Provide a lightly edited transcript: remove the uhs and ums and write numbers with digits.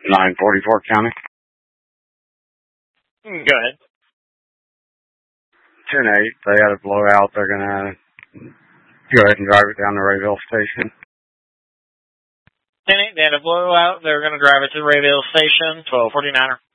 944 County. Go ahead. 10-8. They had a blowout. They're going to go ahead and drive it down to Rayville Station. 10-8. They had a blowout. They're going to drive it to Rayville Station. 1249er.